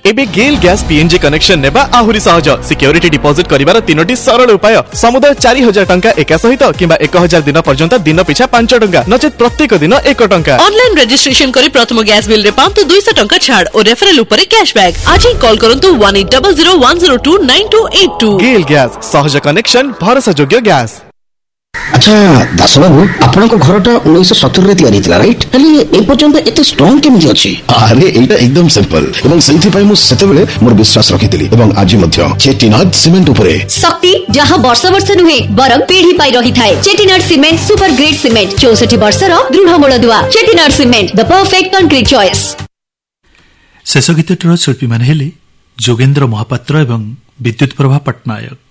एबे गेल gas PNG connection नेबा आहुरी सहज। सिक्योरिटी डिपॉजिट करिवार 3टी सरल उपाय। समुदाय 4000 टंका एका सहित किंबा 1000 दिन पर्यंत दिन पिछा 5 टंका नचेत प्रत्येक दिन 1 टंका। ऑनलाइन रजिस्ट्रेशन करी प्रथम गैस बिल रे पांतु 200 टंका छाड़ और रेफरल ऊपर कैशबैक। आज ही कॉल करंतु 180010029282। गेल गैस सहज कनेक्शन भरोसा योग्य गैस। अच्छा दास बाबू आपण को घरटा 1970 रे तयारी थिला राइट खाली ए पर्यंत एते स्ट्रांग केमि अछि? अरे एटा एकदम सिंपल एवं सेंथि पई मु सेतेबेले मोर विश्वास रखितिली एवं आज मध्य चेटिनाड सीमेंट उपरे शक्ति जहां वर्ष वर्ष नुहे बरम पीढ़ी पाई रही थाए। Chettinad cement super grade cement 64 वर्षर दृढ़ मूलदुआ। Chettinad cement the perfect concrete choice. शेष गीतटर शिल्पी माने हेले जोगेंद्र महापात्र एवं विद्युत प्रभा पटनायक।